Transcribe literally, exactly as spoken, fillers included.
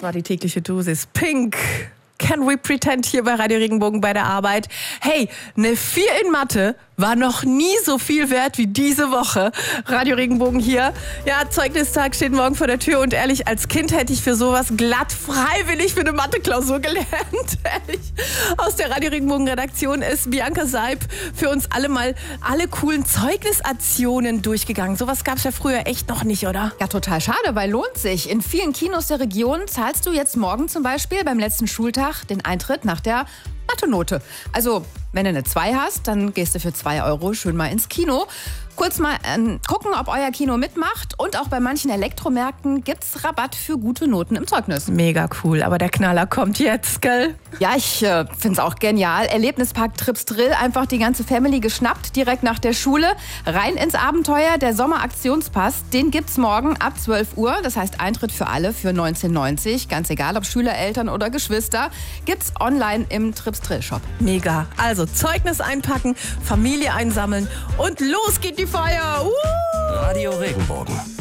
Das war die tägliche Dosis. Pink. Can we pretend hier bei Radio Regenbogen bei der Arbeit? Hey, eine vier in Mathe war noch nie so viel wert wie diese Woche. Radio Regenbogen hier. Ja, Zeugnistag steht morgen vor der Tür und ehrlich, als Kind hätte ich für sowas glatt freiwillig für eine Mathe-Klausur gelernt. Ehrlich. Aus der Radio Regenbogen Redaktion ist Bianca Seib für uns alle mal alle coolen Zeugnisaktionen durchgegangen. Sowas gab es ja früher echt noch nicht, oder? Ja, total schade, weil lohnt sich. In vielen Kinos der Region zahlst du jetzt morgen zum Beispiel beim letzten Schultag den Eintritt nach der Mathe-Note. Also, wenn du eine zwei hast, dann gehst du für zwei Euro schön mal ins Kino. Kurz mal äh, gucken, ob euer Kino mitmacht. Und auch bei manchen Elektromärkten gibt's Rabatt für gute Noten im Zeugnis. Mega cool, aber der Knaller kommt jetzt, gell? Ja, ich äh, find's auch genial. Erlebnispark Trips Drill, einfach die ganze Family geschnappt, direkt nach der Schule. Rein ins Abenteuer, der Sommeraktionspass, den gibt's morgen ab zwölf Uhr. Das heißt Eintritt für alle für neunzehn neunzig. Ganz egal, ob Schüler, Eltern oder Geschwister. Gibt's online im Trips Drill Shop. Mega. Also Zeugnis einpacken, Familie einsammeln und los geht die Feier. Uh! Radio Regenbogen.